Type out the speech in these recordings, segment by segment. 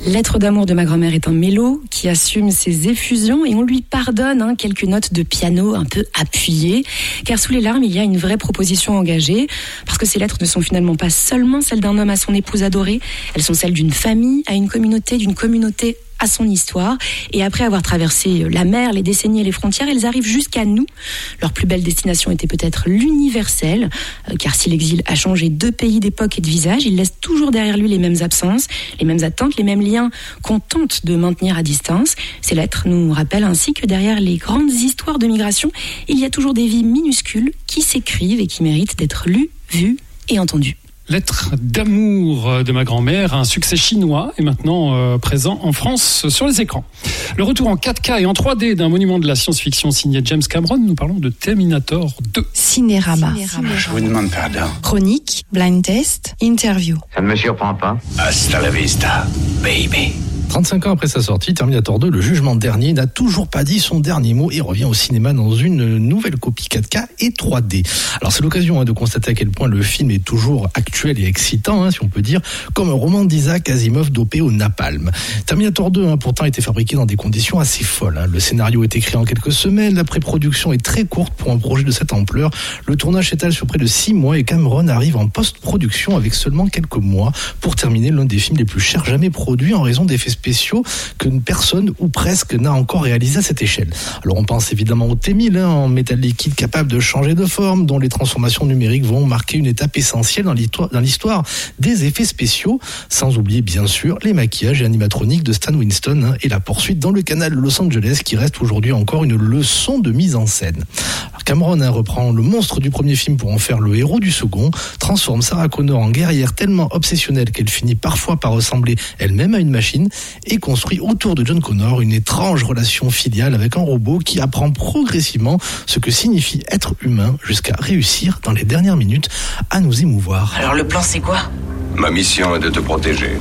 Lettre d'amour de ma grand-mère est un mélo qui assume ses effusions et on lui pardonne quelques notes de piano un peu appuyées. Car sous les larmes, il y a une vraie proposition engagée. Parce que ces lettres ne sont finalement pas seulement celles d'un homme à son épouse adorée. Elles sont celles d'une famille à une communauté, d'une communauté à son histoire. Et après avoir traversé la mer, les décennies et les frontières, elles arrivent jusqu'à nous. Leur plus belle destination était peut-être l'universel, car si l'exil a changé de pays, d'époque et de visage, il laisse toujours derrière lui les mêmes absences, les mêmes attentes, les mêmes liens qu'on tente de maintenir à distance. Ces lettres nous rappellent ainsi que derrière les grandes histoires de migration, il y a toujours des vies minuscules qui s'écrivent et qui méritent d'être lues, vues et entendues. Lettre d'amour de ma grand-mère, un succès chinois est maintenant présent en France sur les écrans. Le retour en 4K et en 3D d'un monument de la science-fiction signé James Cameron, nous parlons de Terminator 2. Cinérama. Je vous demande pardon. Chronique, blind test, interview. Ça ne me surprend pas. Hasta la vista, baby. 35 ans après sa sortie, Terminator 2, le jugement dernier, n'a toujours pas dit son dernier mot et revient au cinéma dans une nouvelle copie 4K et 3D. Alors c'est l'occasion de constater à quel point le film est toujours actuel et excitant, si on peut dire, comme un roman d'Isaac Asimov dopé au napalm. Terminator 2 pourtant a été fabriqué dans des conditions assez folles. Le scénario est écrit en quelques semaines, la pré-production est très courte pour un projet de cette ampleur, le tournage s'étale sur près de 6 mois et Cameron arrive en post-production avec seulement quelques mois pour terminer l'un des films les plus chers jamais produits en raison d'effets spéciaux que personne ou presque n'a encore réalisé à cette échelle. Alors on pense évidemment au T-1000 en métal liquide capable de changer de forme, dont les transformations numériques vont marquer une étape essentielle dans l'histoire des effets spéciaux, sans oublier bien sûr les maquillages et animatroniques de Stan Winston et la poursuite dans le canal de Los Angeles qui reste aujourd'hui encore une leçon de mise en scène. Alors Cameron reprend le monstre du premier film pour en faire le héros du second, transforme Sarah Connor en guerrière tellement obsessionnelle qu'elle finit parfois par ressembler elle-même à une machine et construit autour de John Connor une étrange relation filiale avec un robot qui apprend progressivement ce que signifie être humain jusqu'à réussir dans les dernières minutes à nous émouvoir. Alors le plan c'est quoi ? Ma mission est de te protéger.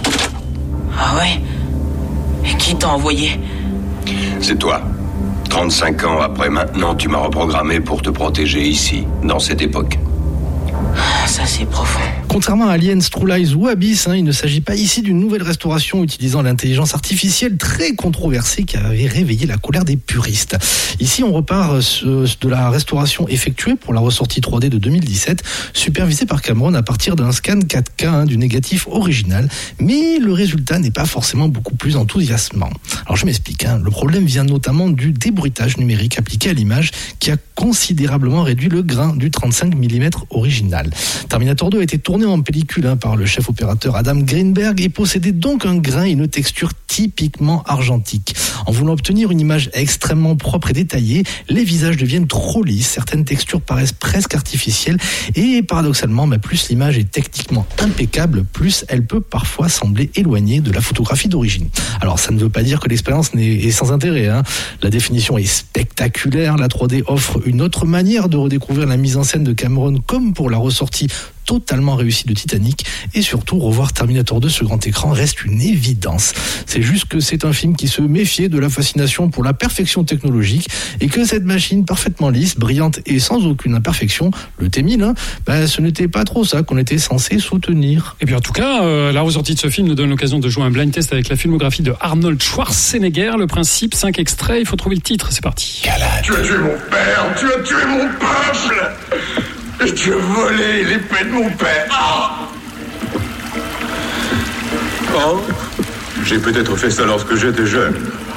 Ah ouais ? Et qui t'a envoyé ? C'est toi. 35 ans après maintenant, tu m'as reprogrammé pour te protéger ici, dans cette époque. Ça c'est profond. Contrairement à Aliens, True Lies ou Abyss, il ne s'agit pas ici d'une nouvelle restauration utilisant l'intelligence artificielle très controversée qui avait réveillé la colère des puristes. Ici, on repart de la restauration effectuée pour la ressortie 3D de 2017, supervisée par Cameron à partir d'un scan 4K du négatif original, mais le résultat n'est pas forcément beaucoup plus enthousiasmant. Alors je m'explique, le problème vient notamment du débruitage numérique appliqué à l'image qui a considérablement réduit le grain du 35 mm original. Terminator 2 a été tourné en pellicule par le chef opérateur Adam Greenberg et possédait donc un grain et une texture typiquement argentique. En voulant obtenir une image extrêmement propre et détaillée, les visages deviennent trop lisses, certaines textures paraissent presque artificielles et paradoxalement, plus l'image est techniquement impeccable, plus elle peut parfois sembler éloignée de la photographie d'origine. Alors ça ne veut pas dire que l'expérience est sans intérêt. La définition est spectaculaire, la 3D offre une autre manière de redécouvrir la mise en scène de Cameron comme pour la ressortie totalement réussie de Titanic et surtout revoir Terminator 2 sur grand écran reste une évidence. C'est juste que c'est un film qui se méfiait de la fascination pour la perfection technologique et que cette machine parfaitement lisse, brillante et sans aucune imperfection, le T-1000, ce n'était pas trop ça qu'on était censé soutenir. Et bien en tout cas, la ressortie de ce film nous donne l'occasion de jouer un blind test avec la filmographie de Arnold Schwarzenegger. Le principe, 5 extraits, il faut trouver le titre, c'est parti. Calade. Tu as tué mon père, tu as tué mon peuple et tu as volé l'épée de mon père. Oh, j'ai peut-être fait ça lorsque j'étais jeune.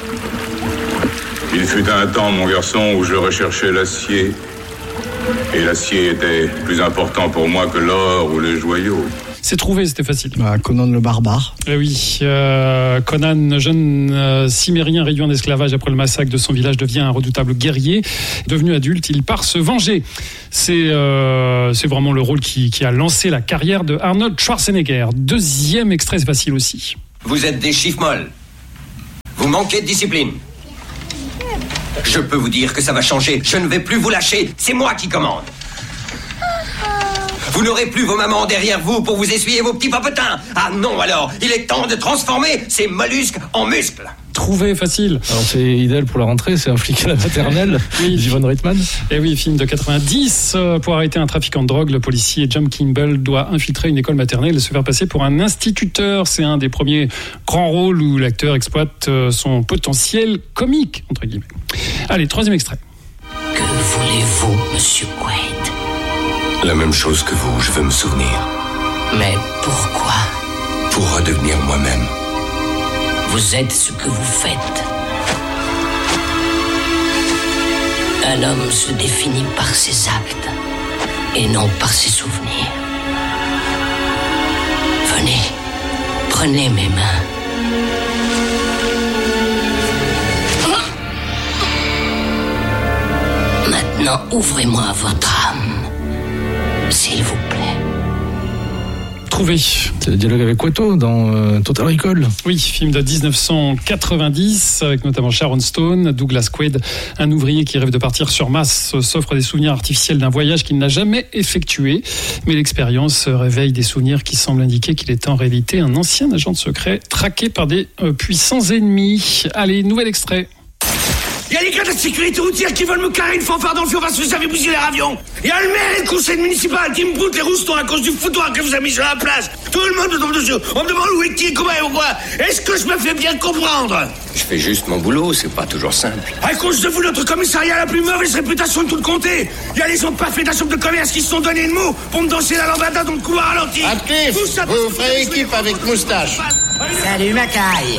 Il fut un temps, mon garçon, où je recherchais l'acier. Et l'acier était plus important pour moi que l'or ou les joyaux. C'est trouvé, c'était facile. Conan le barbare. Oui, Conan, jeune cimérien réduit en esclavage après le massacre de son village, devient un redoutable guerrier. Devenu adulte, il part se venger. C'est vraiment le rôle qui a lancé la carrière de Arnold Schwarzenegger. Deuxième extrait, c'est facile aussi. Vous êtes des chiffres molles. Vous manquez de discipline. Je peux vous dire que ça va changer. Je ne vais plus vous lâcher. C'est moi qui commande. Vous n'aurez plus vos mamans derrière vous pour vous essuyer vos petits papetins. Ah non alors, il est temps de transformer ces mollusques en muscles. Trouvé facile. Alors c'est idéal pour la rentrée, c'est un flic à la maternelle, Oui. Yvonne Reitman. Et oui, film de 90. Pour arrêter un trafiquant de drogue, le policier John Kimball doit infiltrer une école maternelle et se faire passer pour un instituteur. C'est un des premiers grands rôles où l'acteur exploite son potentiel comique, entre guillemets. Allez, troisième extrait. Que voulez-vous, monsieur Quaid? La même chose que vous, je veux me souvenir. Mais pourquoi? Pour redevenir moi-même. Vous êtes ce que vous faites. Un homme se définit par ses actes et non par ses souvenirs. Venez, prenez mes mains. Maintenant, ouvrez-moi votre âme, s'il vous plaît. Trouvé. C'est le dialogue avec Watteau dans Total Recall. Oui, film de 1990 avec notamment Sharon Stone, Douglas Quaid, un ouvrier qui rêve de partir sur Mars, s'offre des souvenirs artificiels d'un voyage qu'il n'a jamais effectué. Mais l'expérience réveille des souvenirs qui semblent indiquer qu'il est en réalité un ancien agent de secret traqué par des puissants ennemis. Allez, nouvel extrait. Il y a les gars de la sécurité routière qui veulent me carrer une fanfare dans le fion parce que j'avais bousillé leur avion. Il y a le maire et le conseil municipal qui me broutent les roustons à cause du foutoir que vous avez mis sur la place. Tout le monde me tombe dessus. On me demande où est qui, comment et pourquoi. Est-ce que je me fais bien comprendre? Je fais juste mon boulot, c'est pas toujours simple. À cause de vous, notre commissariat a la plus mauvaise réputation de tout le comté. Il y a les gens parfaits de la chambre de commerce qui se sont donné le mot pour me danser la lambada dans le couloir ralenti. Actif, vous ferez équipe avec Moustache. Salut Macaille.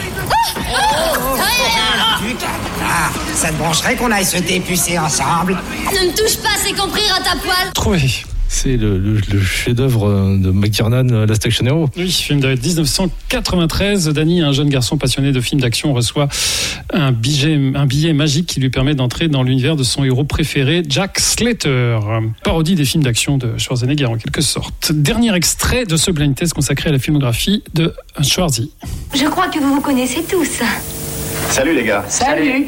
Ah, ça te brancherait qu'on aille se dépucer ensemble? Ne me touche pas, c'est compris, rate à poil. Trouvé. C'est le chef-d'œuvre de McTiernan, Last Action Hero. Oui, film de 1993. Danny, un jeune garçon passionné de films d'action, reçoit un billet magique qui lui permet d'entrer dans l'univers de son héros préféré, Jack Slater. Parodie des films d'action de Schwarzenegger, en quelque sorte. Dernier extrait de ce blind test consacré à la filmographie de Schwarzy. Je crois que vous vous connaissez tous. Salut les gars. Salut.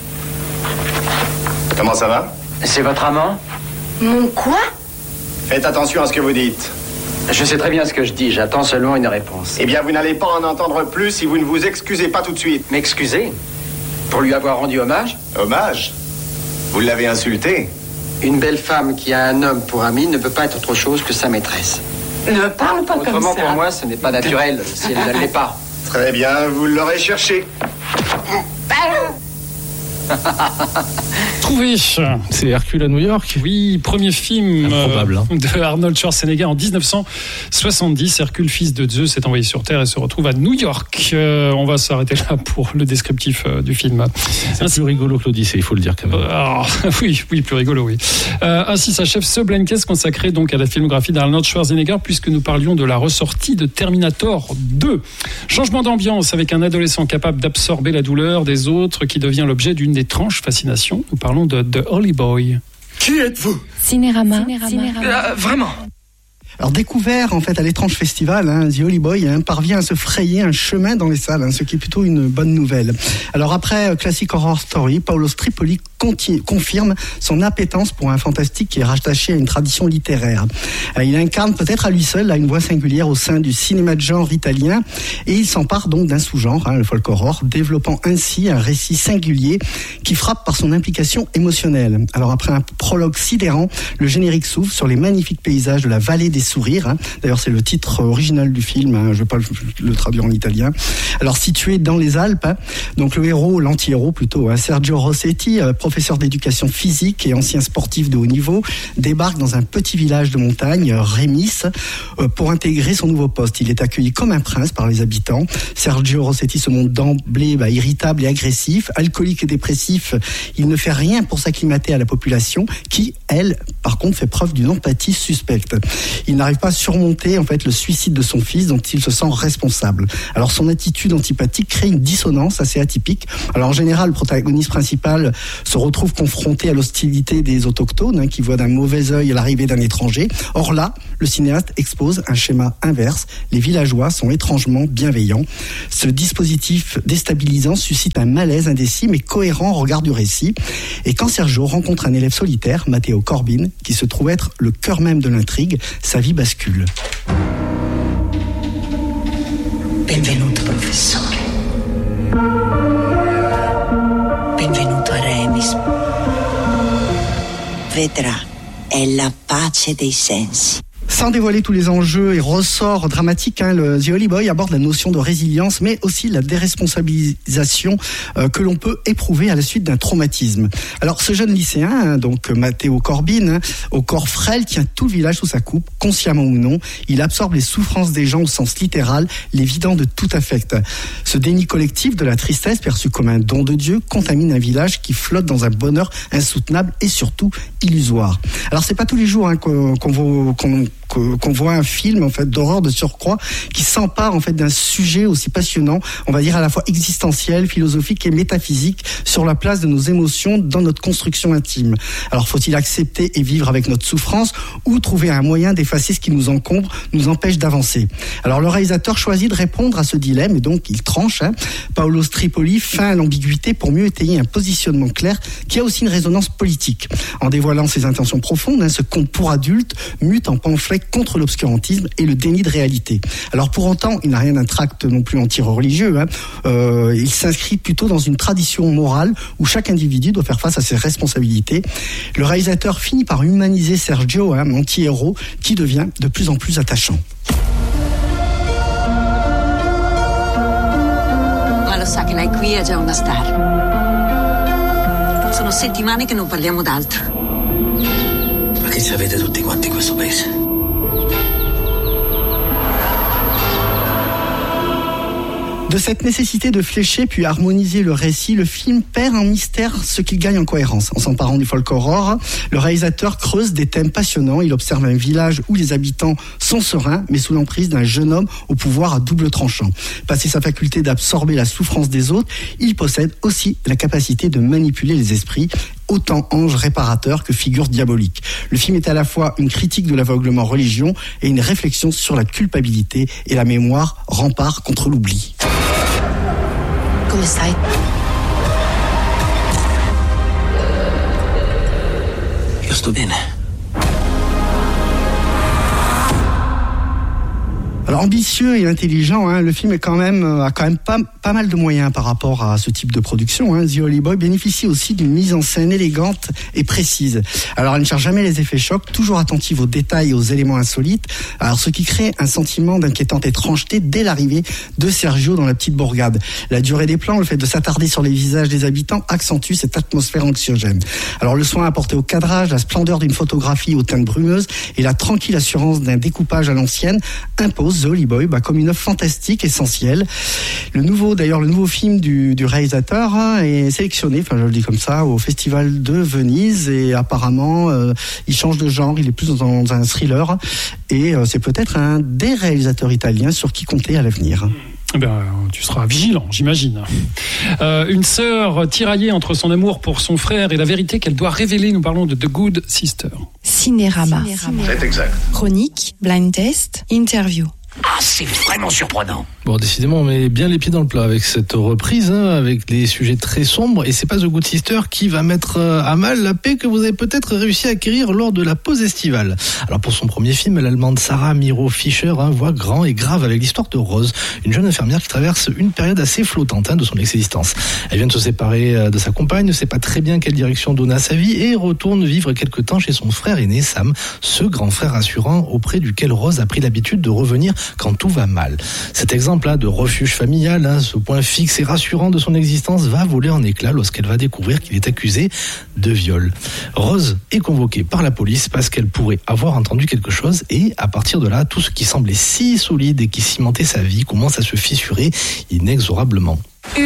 Comment ça va? C'est votre amant? Mon quoi? Faites attention à ce que vous dites. Je sais très bien ce que je dis, j'attends seulement une réponse. Eh bien, vous n'allez pas en entendre plus si vous ne vous excusez pas tout de suite. M'excuser? Pour lui avoir rendu hommage? Hommage? Vous l'avez insulté? Une belle femme qui a un homme pour ami ne peut pas être autre chose que sa maîtresse. Ne parle pas comme ça. Autrement, pour moi, ce n'est pas naturel si elle ne l'est pas. Très bien, vous l'aurez cherché. Trouvé. C'est Hercule à New York. Oui, premier film Improbable, de Arnold Schwarzenegger en 1970. Hercule, fils de Zeus, est envoyé sur Terre et se retrouve à New York. On va s'arrêter là pour le descriptif du film. C'est plus rigolo que l'Odyssée, il faut le dire quand même. Oui, plus rigolo, oui. Ainsi s'achève ce blind test consacré donc à la filmographie d'Arnold Schwarzenegger, puisque nous parlions de la ressortie de Terminator 2. Changement d'ambiance avec un adolescent capable d'absorber la douleur des autres qui devient l'objet d'une étrange fascination. Nous parlons de The Holy Boy. Qui êtes-vous? Cinérama. Vraiment? Alors découvert en fait à l'étrange festival, The Holy Boy parvient à se frayer un chemin dans les salles, ce qui est plutôt une bonne nouvelle. Alors après Classic Horror Story, Paolo Stripoli confirme son appétence pour un fantastique qui est rattaché à une tradition littéraire. Il incarne peut-être à lui seul une voix singulière au sein du cinéma de genre italien et il s'empare donc d'un sous-genre, le folk horror, développant ainsi un récit singulier qui frappe par son implication émotionnelle. Alors après un prologue sidérant, le générique s'ouvre sur les magnifiques paysages de la vallée des sourires. D'ailleurs, c'est le titre original du film. Je ne vais pas le traduire en italien. Alors, situé dans les Alpes, donc le héros, l'anti-héros plutôt, Sergio Rossetti, professeur d'éducation physique et ancien sportif de haut niveau, débarque dans un petit village de montagne, Rémis, pour intégrer son nouveau poste. Il est accueilli comme un prince par les habitants. Sergio Rossetti se montre d'emblée irritable et agressif, alcoolique et dépressif. Il ne fait rien pour s'acclimater à la population qui, elle, par contre, fait preuve d'une empathie suspecte. Il n'arrive pas à surmonter en fait le suicide de son fils dont il se sent responsable. Alors son attitude antipathique crée une dissonance assez atypique. Alors en général, le protagoniste principal se retrouve confronté à l'hostilité des autochtones qui voient d'un mauvais œil l'arrivée d'un étranger. Or là, le cinéaste expose un schéma inverse. Les villageois sont étrangement bienveillants. Ce dispositif déstabilisant suscite un malaise indécis mais cohérent au regard du récit. Et quand Sergio rencontre un élève solitaire, Matteo Corbin, qui se trouve être le cœur même de l'intrigue, sa vie bascule. Benvenuto, professore. Benvenuto a Remis. Vedrà, è la pace dei sensi. Sans dévoiler tous les enjeux et ressorts dramatiques, le The Holy Boy aborde la notion de résilience, mais aussi la déresponsabilisation que l'on peut éprouver à la suite d'un traumatisme. Alors, ce jeune lycéen, donc Matteo Corbin, au corps frêle, tient tout le village sous sa coupe, consciemment ou non. Il absorbe les souffrances des gens au sens littéral, les vidant de tout affect. Ce déni collectif de la tristesse, perçu comme un don de Dieu, contamine un village qui flotte dans un bonheur insoutenable et surtout illusoire. Alors, c'est pas tous les jours qu'on voit un film en fait d'horreur de surcroît qui s'empare en fait d'un sujet aussi passionnant, on va dire à la fois existentiel, philosophique et métaphysique sur la place de nos émotions dans notre construction intime. Alors faut-il accepter et vivre avec notre souffrance ou trouver un moyen d'effacer ce qui nous encombre, nous empêche d'avancer? Alors le réalisateur choisit de répondre à ce dilemme et donc il tranche. Paolo Stripoli feint à l'ambiguïté pour mieux étayer un positionnement clair qui a aussi une résonance politique. En dévoilant ses intentions profondes, ce conte pour adultes mute en pamphlet contre l'obscurantisme et le déni de réalité. Alors pour autant, il n'a rien d'un tract non plus anti-religieux. Il s'inscrit plutôt dans une tradition morale où chaque individu doit faire face à ses responsabilités. Le réalisateur finit par humaniser Sergio, anti-héros, qui devient de plus en plus attachant. Ma lo sa che lei qui è già una star. Sono settimane che non parliamo d'altro. Ma che sapete tutti quanti in questo paese? De cette nécessité de flécher puis harmoniser le récit, le film perd en mystère ce qu'il gagne en cohérence. En s'emparant du folk horror, le réalisateur creuse des thèmes passionnants. Il observe un village où les habitants sont sereins, mais sous l'emprise d'un jeune homme au pouvoir à double tranchant. Passé sa faculté d'absorber la souffrance des autres, il possède aussi la capacité de manipuler les esprits, autant ange réparateur que figure diabolique. Le film est à la fois une critique de l'aveuglement religion et une réflexion sur la culpabilité et la mémoire, rempart contre l'oubli. Come stai? Io sto bene. Alors ambitieux et intelligent, le film a quand même pas mal de moyens par rapport à ce type de production. The Holy Boy bénéficie aussi d'une mise en scène élégante et précise. Alors elle ne cherche jamais les effets chocs, toujours attentive aux détails et aux éléments insolites. Alors ce qui crée un sentiment d'inquiétante étrangeté dès l'arrivée de Sergio dans la petite bourgade. La durée des plans, le fait de s'attarder sur les visages des habitants accentue cette atmosphère anxiogène. Alors le soin apporté au cadrage, la splendeur d'une photographie aux teintes brumeuses et la tranquille assurance d'un découpage à l'ancienne imposent The Holy Boy comme une œuvre fantastique, essentielle. Le nouveau film du réalisateur est sélectionné, je le dis comme ça, au Festival de Venise et apparemment il change de genre, il est plus dans un thriller et c'est peut-être un des réalisateurs italiens sur qui compter à l'avenir. Tu seras vigilant, j'imagine. Une sœur tiraillée entre son amour pour son frère et la vérité qu'elle doit révéler. Nous parlons de The Good Sister. Cinérama. C'est exact. Chronique, blind test, interview. Ah, c'est vraiment surprenant. Bon, décidément, on met bien les pieds dans le plat avec cette reprise, avec des sujets très sombres. Et c'est pas The Good Sister qui va mettre à mal la paix que vous avez peut-être réussi à acquérir lors de la pause estivale. Alors pour son premier film, l'allemande Sarah Miro Fischer voit grand et grave avec l'histoire de Rose, une jeune infirmière qui traverse une période assez flottante de son existence. Elle vient de se séparer de sa compagne, ne sait pas très bien quelle direction donner à sa vie et retourne vivre quelque temps chez son frère aîné Sam, ce grand frère rassurant auprès duquel Rose a pris l'habitude de revenir quand tout va mal. Cet exemple de refuge familial, ce point fixe et rassurant de son existence va voler en éclats lorsqu'elle va découvrir qu'il est accusé de viol. Rose est convoquée par la police parce qu'elle pourrait avoir entendu quelque chose et à partir de là, tout ce qui semblait si solide et qui cimentait sa vie commence à se fissurer inexorablement.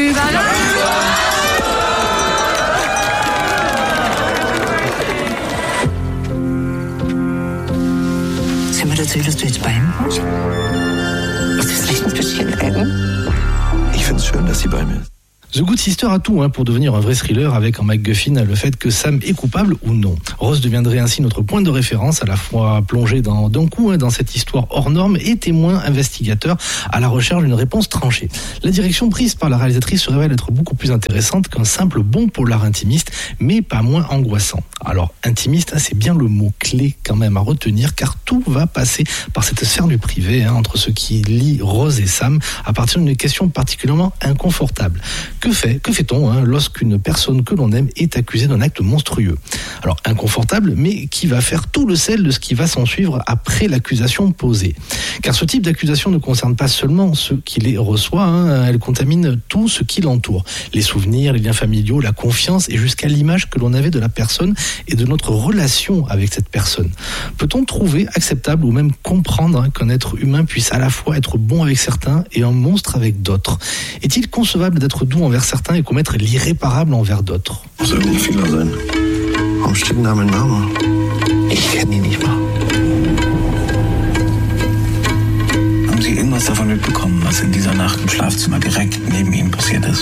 Sie haben mir erzählt, dass du jetzt bei ihm wohnst? Ist das nicht ein bisschen eng? Ich finde es schön, dass sie bei mir ist. The Good Sister a tout pour devenir un vrai thriller, avec en MacGuffin le fait que Sam est coupable ou non. Rose deviendrait ainsi notre point de référence, à la fois plongé d'un coup dans cette histoire hors norme et témoin investigateur à la recherche d'une réponse tranchée. La direction prise par la réalisatrice se révèle être beaucoup plus intéressante qu'un simple bon polar intimiste, mais pas moins angoissant. Alors intimiste, c'est bien le mot clé quand même à retenir, car tout va passer par cette sphère du privé entre ce qui lie Rose et Sam à partir d'une question particulièrement inconfortable. Que fait-on lorsqu'une personne que l'on aime est accusée d'un acte monstrueux ? Alors inconfortable, mais qui va faire tout le sel de ce qui va s'en suivre après l'accusation posée. Car ce type d'accusation ne concerne pas seulement ceux qui les reçoivent, elle contamine tout ce qui l'entoure. Les souvenirs, les liens familiaux, la confiance et jusqu'à l'image que l'on avait de la personne et de notre relation avec cette personne. Peut-on trouver acceptable ou même comprendre qu'un être humain puisse à la fois être bon avec certains et un monstre avec d'autres ? Est-il concevable d'être doux envers certains et commettre l'irréparable envers d'autres ? Soll nicht Fehler sein. Warum steht da mein Name? Ich kenne ihn nicht mal. Haben Sie irgendwas davon mitbekommen, was in dieser Nacht im Schlafzimmer direkt neben Ihnen passiert ist?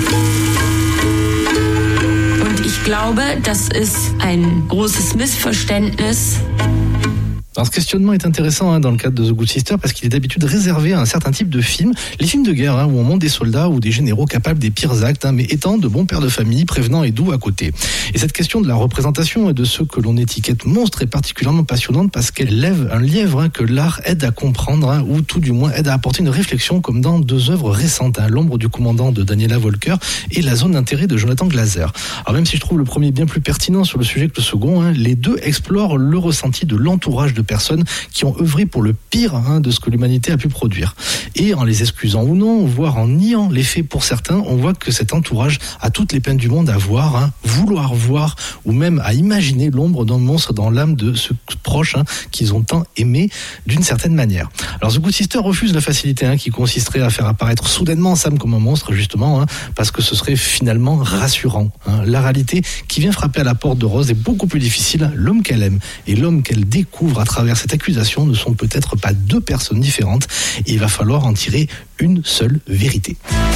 Und ich glaube, das ist ein großes Missverständnis. Alors, ce questionnement est intéressant dans le cadre de The Good Sister parce qu'il est d'habitude réservé à un certain type de films, les films de guerre où on monte des soldats ou des généraux capables des pires actes, mais étant de bons pères de famille, prévenants et doux à côté. Et cette question de la représentation et de ceux que l'on étiquette monstres est particulièrement passionnante parce qu'elle lève un lièvre que l'art aide à comprendre ou tout du moins aide à apporter une réflexion, comme dans deux œuvres récentes, L'ombre du commandant de Daniela Volker et La zone d'intérêt de Jonathan Glazer. Alors même si je trouve le premier bien plus pertinent sur le sujet que le second, les deux explorent le ressenti de l'entourage de personnes qui ont œuvré pour le pire de ce que l'humanité a pu produire. Et en les excusant ou non, voire en niant les faits pour certains, on voit que cet entourage a toutes les peines du monde à voir, vouloir voir, ou même à imaginer l'ombre d'un monstre dans l'âme de ceux proches qu'ils ont tant aimé d'une certaine manière. Alors The Good Sister refuse la facilité qui consisterait à faire apparaître soudainement Sam comme un monstre, justement, parce que ce serait finalement rassurant. La réalité qui vient frapper à la porte de Rose est beaucoup plus difficile. L'homme qu'elle aime et l'homme qu'elle découvre à travers cette accusation ne sont peut-être pas deux personnes différentes et il va falloir en tirer une seule vérité.